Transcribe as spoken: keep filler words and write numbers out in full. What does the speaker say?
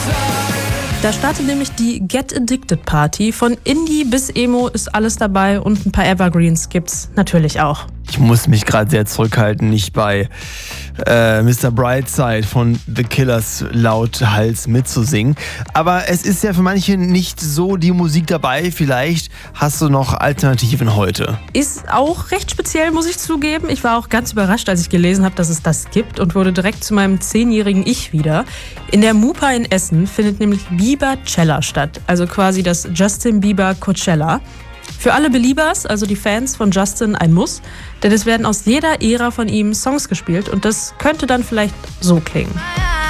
Da startet nämlich die Get Addicted Party. Von Indie bis Emo ist alles dabei und ein paar Evergreens gibt's natürlich auch. Ich muss mich gerade sehr zurückhalten, nicht bei äh, Mister Brightside von The Killers lauthals mitzusingen. Aber es ist ja für manche nicht so die Musik dabei. Vielleicht hast du noch Alternativen heute. Ist auch recht speziell, muss ich zugeben. Ich war auch ganz überrascht, als ich gelesen habe, dass es das gibt und wurde direkt zu meinem zehnjährigen Ich wieder. In der Mupa in Essen findet nämlich Biebercella statt, also quasi das Justin Bieber Coachella. Für alle Beliebers, also die Fans von Justin, ein Muss, denn es werden aus jeder Ära von ihm Songs gespielt und das könnte dann vielleicht so klingen.